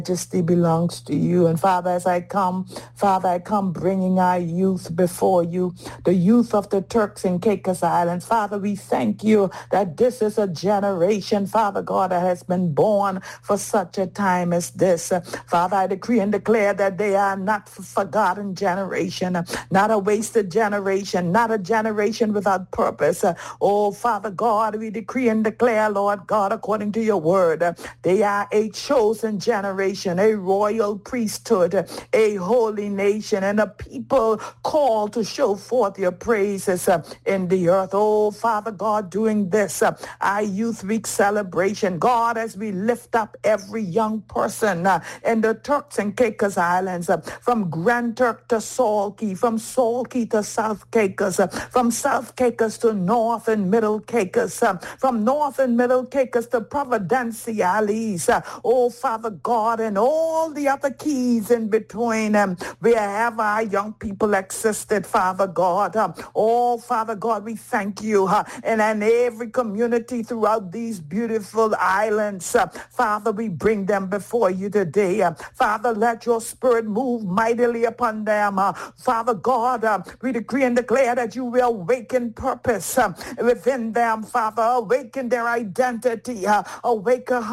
Majesty belongs to you. And Father, as I come, Father, I come bringing our youth before you, the youth of the Turks and Caicos Islands. Father, we thank you that this is a generation, Father God, that has been born for such a time as this. Father, I decree and declare that they are not a forgotten generation, not a wasted generation, not a generation without purpose. Oh, Father God, we decree and declare, Lord God, according to your word, they are a chosen generation, a royal priesthood, a holy nation, and a people called to show forth your praises in the earth. Oh, Father God, doing this, our Youth Week celebration, God, as we lift up every young person in the Turks and Caicos Islands, from Grand Turk to Salkey, from Salkey to South Caicos, from South Caicos to North and Middle Caicos, from North and Middle Caicos to Providenciales. Oh, Father God, and all the other keys in between, wherever our young people existed, Father God. Oh, Father God, we thank you. And in every community throughout these beautiful islands, Father, we bring them before you today. Father, let your spirit move mightily upon them. Father God, we decree and declare that you will awaken purpose within them, Father. Awaken their identity. Awaken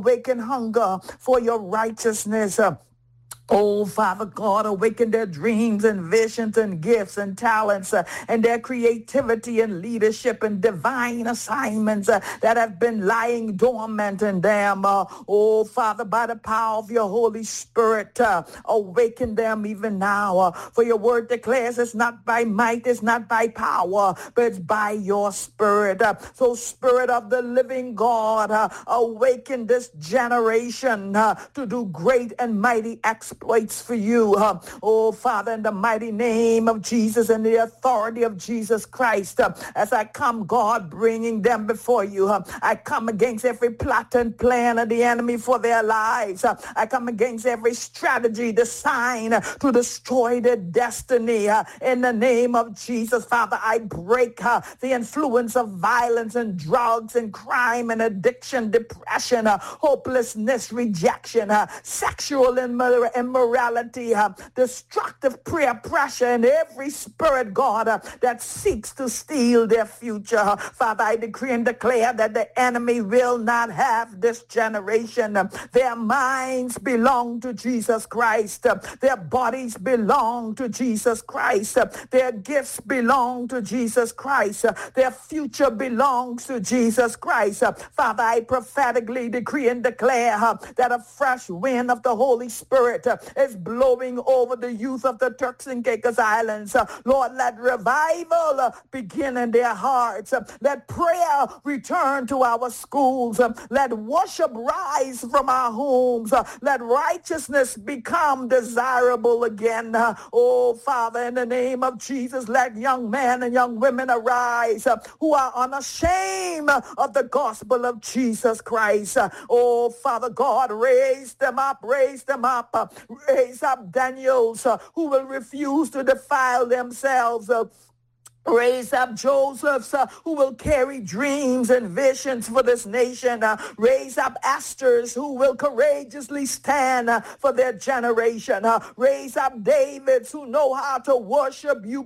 hunger for your righteousness. Oh, Father God, awaken their dreams and visions and gifts and talents and their creativity and leadership and divine assignments that have been lying dormant in them. Oh, Father, by the power of your Holy Spirit, awaken them even now. For your word declares it's not by might, it's not by power, but it's by your Spirit. So, Spirit of the living God, awaken this generation to do great and mighty exploits for you. Oh, Father, in the mighty name of Jesus and the authority of Jesus Christ, as I come, God, bringing them before you, I come against every plot and plan of the enemy for their lives. I come against every strategy designed to destroy their destiny. In the name of Jesus, Father, I break the influence of violence and drugs and crime and addiction, depression, hopelessness, rejection, sexual immorality, destructive peer pressure, and every spirit, God, that seeks to steal their future. Father, I decree and declare that the enemy will not have this generation. Their minds belong to Jesus Christ. Their bodies belong to Jesus Christ. Their gifts belong to Jesus Christ. Their future belongs to Jesus Christ. Father, I prophetically decree and declare that a fresh wind of the Holy Spirit is blowing over the youth of the Turks and Caicos Islands. Lord, let revival begin in their hearts. Let prayer return to our schools. Let worship rise from our homes. Let righteousness become desirable again. Oh, Father, in the name of Jesus, let young men and young women arise who are unashamed of the gospel of Jesus Christ. Oh, Father God, raise them up, raise them up. Raise up Daniels who will refuse to defile themselves. Raise up Josephs who will carry dreams and visions for this nation. Raise up Esthers who will courageously stand for their generation. Raise up Davids who know how to worship you